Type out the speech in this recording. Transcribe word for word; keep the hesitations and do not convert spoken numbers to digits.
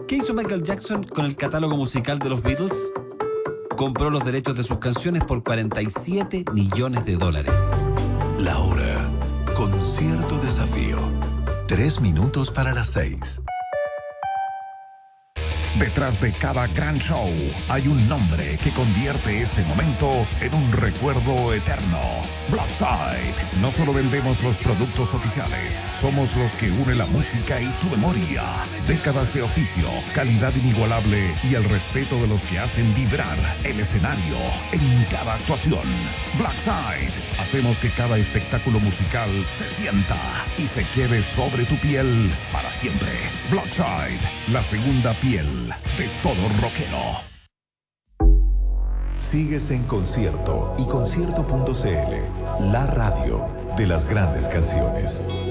¿Qué hizo Michael Jackson con el catálogo musical de los Beatles? Compró los derechos de sus canciones por cuarenta y siete millones de dólares. La hora, con cierto desafío. Tres minutos para las seis. Detrás de cada gran show hay un nombre que convierte ese momento en un recuerdo eterno. Blackside. No solo vendemos los productos oficiales, somos los que une la música y tu memoria. Décadas de oficio, calidad inigualable y el respeto de los que hacen vibrar el escenario en cada actuación. Blackside. Hacemos que cada espectáculo musical se sienta y se quede sobre tu piel para siempre. Blackside, la segunda piel de todo rockero. Sigues en Concierto y concierto punto c l, la radio de las grandes canciones.